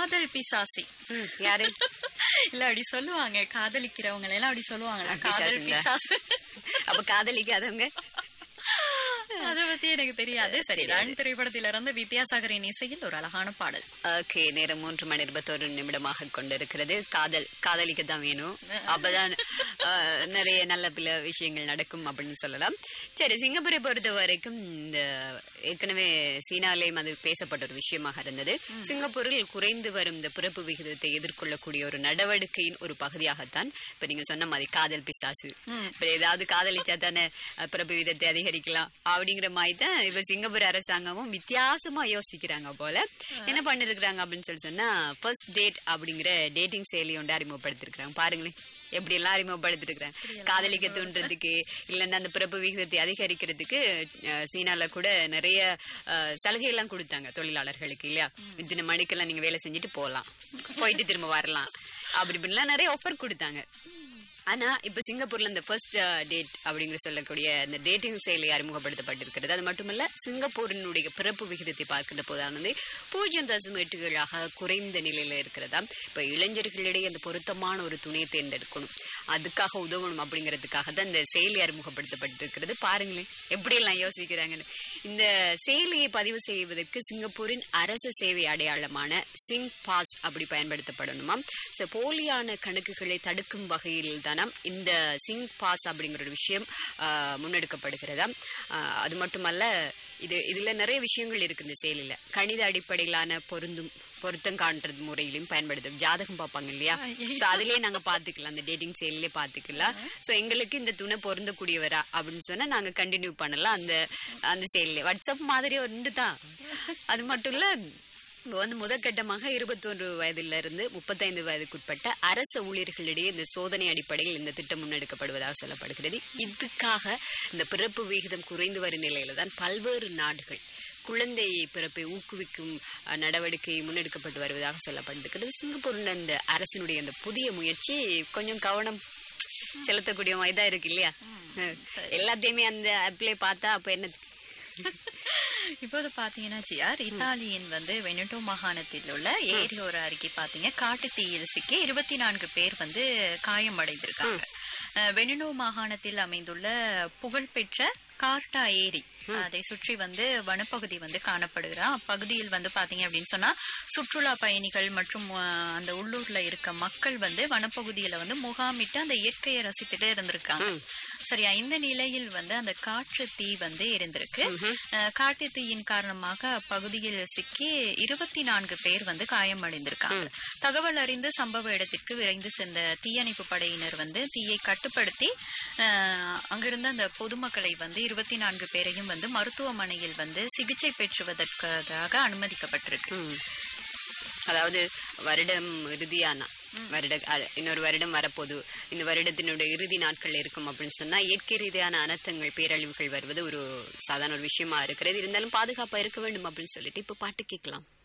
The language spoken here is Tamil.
காதல் பிசாசி. யாரு? இல்ல அப்படி சொல்லுவாங்க, காதலிக்கிறவங்க எல்லாம் அப்படி சொல்லுவாங்க, காதல் பிசாசு. அப்ப காதலிக்காதவங்க அத பத்தி எனக்கு தெரியாது. சரி, ரன் திரைப்படத்தில இருந்து வித்யாசாகரின் இசையில் ஒரு அழகான பாடல். ஓகே, நேரம் 3:21 கொண்டிருக்கிறது. காதலிக்கத்தான் வேணும், அப்பதான் நிறைய நல்ல பல விஷயங்கள் நடக்கும் அப்படின்னு சொல்லலாம். சரி, சிங்கப்பூரை பொறுத்த வரைக்கும் இந்த ஏற்கனவே சீனாலேயும் அது பேசப்பட்ட ஒரு விஷயமாக இருந்தது. சிங்கப்பூரில் குறைந்து வரும் இந்த பிறப்பு விகிதத்தை எதிர்கொள்ளக்கூடிய ஒரு நடவடிக்கையின் ஒரு பகுதியாகத்தான் இப்ப நீங்க சொன்ன மாதிரி காதல் பிசாசு, இப்ப ஏதாவது காதலிச்சா தானே பிறப்பு விகிதத்தை அதிகரிக்கலாம் அப்படிங்கிற மாதிரி தான் இப்ப சிங்கப்பூர் அரசாங்கமும் வித்தியாசமா யோசிக்கிறாங்க போல. என்ன பண்ணிருக்கிறாங்க அப்படின்னு சொன்னா, ஃபர்ஸ்ட் டேட் அப்படிங்கிற டேட்டிங் செயலி ஒன்று அறிமுகப்படுத்திருக்கிறாங்க. பாருங்களேன் எப்படி எல்லாம் அறிமுகப்படுத்திருக்கிறாங்க. காதலிக்க தூண்டுறதுக்கு இல்லைன்னா அந்த பிறப்பு விகிதத்தை அதிகரிக்கிறதுக்கு சீனால கூட நிறைய சலுகை எல்லாம் கொடுத்தாங்க தொழிலாளர்களுக்கு இல்லையா. இத்தனை மணிக்கெல்லாம் நீங்க வேலை செஞ்சுட்டு போகலாம், போயிட்டு திரும்ப வரலாம், அப்படி இப்படிலாம் நிறைய ஆஃபர் கொடுத்தாங்க. ஆனா இப்ப சிங்கப்பூர்ல இந்த ஃபர்ஸ்ட் டேட் அப்படிங்கிற சொல்லக்கூடிய இந்த டேட்டிங் செயலி அறிமுகப்படுத்தப்பட்டிருக்கிறது. அது மட்டுமல்ல, சிங்கப்பூரினுடைய பிறப்பு விகிதத்தை பார்க்கின்ற போதானது 0.87 குறைந்த நிலையில இருக்கிறதா. இப்ப இளைஞர்களிடையே அந்த பொருத்தமான ஒரு துணையை தேர்ந்தெடுக்கணும், அதுக்காக உதவணும் அப்படிங்கிறதுக்காக தான் இந்த செயலி அறிமுகப்படுத்தப்பட்டிருக்கிறது. பாருங்களேன் எப்படி எல்லாம் யோசிக்கிறாங்கன்னு. இந்த செயலியை பதிவு செய்வதற்கு சிங்கப்பூரின் அரசு சேவை அடையாளமான சிங் பாஸ் அப்படி பயன்படுத்தப்படணுமா. போலியான கணக்குகளை தடுக்கும் வகையில் தான் இந்த சிங் பாஸ் அப்படிங்கிற ஒரு விஷயம் முன்னெடுக்கப்படுகிறதா. அது மட்டுமல்ல, இதுல நிறைய விஷயங்கள் இருக்கு இந்த செயலில. கணித அடிப்படையிலான பொருத்தம் காண்றது முறையிலும் பயன்படுத்தும். ஜாதகம் பார்ப்பாங்க இல்லையா, சோ அதுலயே நாங்க பாத்துக்கலாம், அந்த டேட்டிங் செயலிலே பாத்துக்கலாம். சோ எங்களுக்கு இந்த துணை பொருந்தக்கூடியவரா அப்படின்னு சொன்னா நாங்க கண்டினியூ பண்ணலாம் அந்த செயலிலே. வாட்ஸ்அப் மாதிரி ஒன்று தான். அது மட்டும் இல்ல, முதற்கட்டமாக 21 வயதிலிருந்து 35 வயதுக்குட்பட்ட அரசு ஊழியர்களிடையே இந்த சோதனை அடிப்படையில் இந்த திட்டம் முன்னெடுக்கப்படுவதாக சொல்லப்படுகிறது. இதுக்காக இந்த பிறப்பு விகிதம் குறைந்து வரும் நிலையில தான் பல்வேறு நாடுகள் குழந்தை பிறப்பை ஊக்குவிக்கும் நடவடிக்கை முன்னெடுக்கப்பட்டு வருவதாக சொல்லப்பட்டிருக்கிறது. சிங்கப்பூரின் இந்த அரசினுடைய அந்த புதிய முயற்சி கொஞ்சம் கவனம் செலுத்தக்கூடிய மாதிரிதான் இருக்கு இல்லையா. எல்லாத்தையுமே அந்த ஆப்ல பார்த்தா அப்ப என்ன. இப்போது பாத்தீங்கன்னா ஜிஆர், இத்தாலியின் வெனட்டோ மாகாணத்தில் உள்ள ஏரி ஒரு அருகே பாத்தீங்க காட்டு தீயில் சிக்கி 24 பேர் காயமடைந்திருக்காங்க. வெனட்டோ மாகாணத்தில் அமைந்துள்ள புகழ்பெற்ற கார்டா ஏரி அதை சுற்றி வனப்பகுதி காணப்படுகிறா. அப்பகுதியில் பாத்தீங்க அப்படின்னு சொன்னா சுற்றுலா பயணிகள் மற்றும் அந்த உள்ளூர்ல இருக்க மக்கள் வனப்பகுதியில முகாமிட்டு அந்த இயற்கையை ரசித்துட்டு இருந்திருக்காங்க. சரியா, இந்த நிலையில் அந்த காற்று தீ எரிந்திருக்கு. காட்டு தீயின் காரணமாக அப்பகுதியில் சிக்கி 24 பேர் காயமடைந்திருக்காங்க. தகவல் அறிந்து சம்பவ இடத்திற்கு விரைந்து சென்ற தீயணைப்பு படையினர் தீயை கட்டுப்படுத்தி அங்கிருந்த அந்த பொதுமக்களை 24 பேரையும் மருத்துவமனையில் சிகிச்சை பெற்றுவதற்காக அனுமதிக்கப்பட்டிருக்கு. அதாவது வருடம் இறுதியானா இன்னொரு வருடம் வரப்போது, இந்த வருடத்தினுடைய இறுதி நாட்கள் இருக்கும் அப்படின்னு சொன்னா இயற்கை ரீதியான அனர்த்தங்கள் பேரழிவுகள் வருவது ஒரு சாதாரண ஒரு விஷயமா இருக்கிறது. இருந்தாலும் பாதுகாப்பா இருக்க வேண்டும் அப்படின்னு சொல்லிட்டு இப்ப பாட்டு கேட்கலாம்.